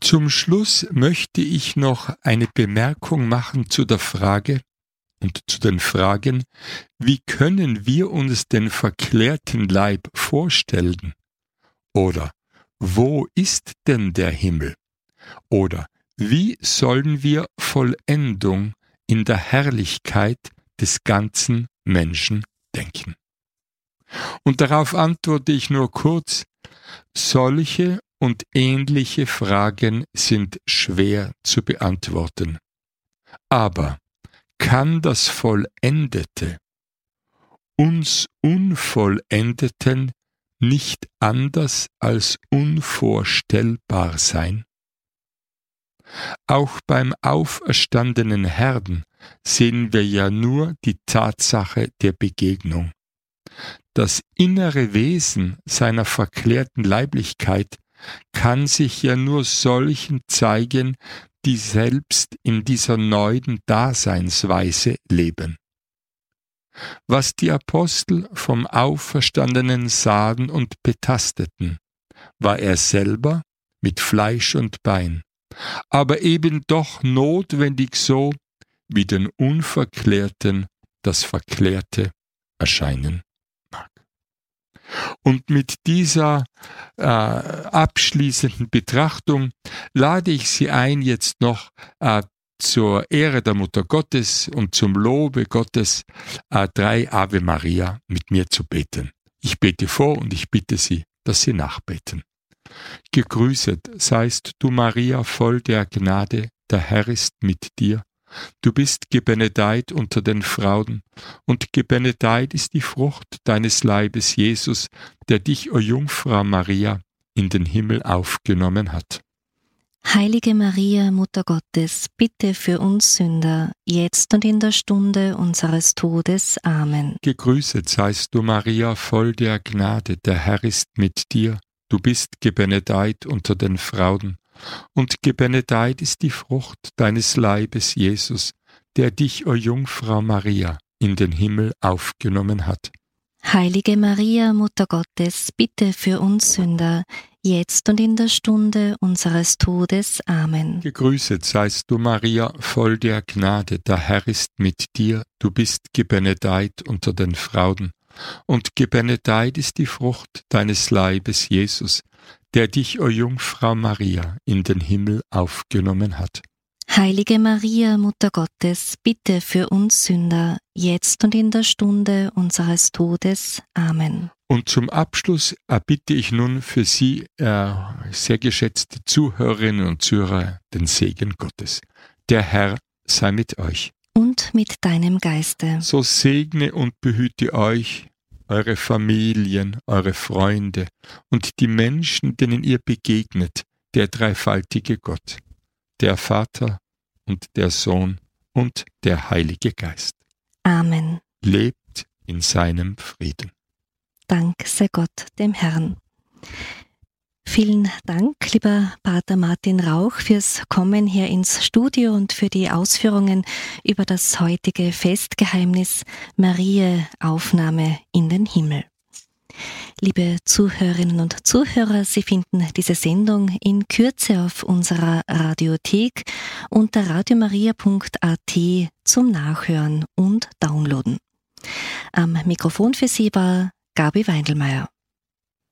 Zum Schluss möchte ich noch eine Bemerkung machen zu der Frage und zu den Fragen, wie können wir uns den verklärten Leib vorstellen? Oder wo ist denn der Himmel? Oder wie sollen wir Vollendung in der Herrlichkeit des ganzen Menschen denken? Und darauf antworte ich nur kurz: Solche und ähnliche Fragen sind schwer zu beantworten. Aber kann das Vollendete uns Unvollendeten nicht anders als unvorstellbar sein? Auch beim auferstandenen Herrn sehen wir ja nur die Tatsache der Begegnung. Das innere Wesen seiner verklärten Leiblichkeit kann sich ja nur solchen zeigen, die selbst in dieser neuen Daseinsweise leben. Was die Apostel vom Auferstandenen sahen und betasteten, war er selber mit Fleisch und Bein, aber eben doch notwendig so, wie den Unverklärten das Verklärte erscheinen mag. Und mit dieser abschließenden Betrachtung lade ich Sie ein, jetzt noch zur Ehre der Mutter Gottes und zum Lobe Gottes 3 Ave Maria mit mir zu beten. Ich bete vor und ich bitte Sie, dass Sie nachbeten. Gegrüßet seist du, Maria, voll der Gnade, der Herr ist mit dir. Du bist gebenedeit unter den Frauen, und gebenedeit ist die Frucht deines Leibes, Jesus, der dich, o Jungfrau Maria, in den Himmel aufgenommen hat. Heilige Maria, Mutter Gottes, bitte für uns Sünder, jetzt und in der Stunde unseres Todes. Amen. Gegrüßet seist du, Maria, voll der Gnade, der Herr ist mit dir. Du bist gebenedeit unter den Frauen, und gebenedeit ist die Frucht deines Leibes, Jesus, der dich, o Jungfrau Maria, in den Himmel aufgenommen hat. Heilige Maria, Mutter Gottes, bitte für uns Sünder, jetzt und in der Stunde unseres Todes. Amen. Gegrüßet seist du, Maria, voll der Gnade, der Herr ist mit dir. Du bist gebenedeit unter den Frauen, und gebenedeit ist die Frucht deines Leibes, Jesus, der dich, o Jungfrau Maria, in den Himmel aufgenommen hat. Heilige Maria, Mutter Gottes, bitte für uns Sünder, jetzt und in der Stunde unseres Todes. Amen. Und zum Abschluss erbitte ich nun für Sie, sehr geschätzte Zuhörerinnen und Zuhörer, den Segen Gottes. Der Herr sei mit euch. Und mit deinem Geiste. So segne und behüte euch, eure Familien, eure Freunde und die Menschen, denen ihr begegnet, der dreifaltige Gott, der Vater und der Sohn und der Heilige Geist. Amen. Lebt in seinem Frieden. Dank sei Gott dem Herrn. Vielen Dank, lieber Pater Martin Rauch, fürs Kommen hier ins Studio und für die Ausführungen über das heutige Festgeheimnis Mariä Aufnahme in den Himmel. Liebe Zuhörerinnen und Zuhörer, Sie finden diese Sendung in Kürze auf unserer Radiothek unter radiomaria.at zum Nachhören und Downloaden. Am Mikrofon für Sie war Gabi Weindelmeier.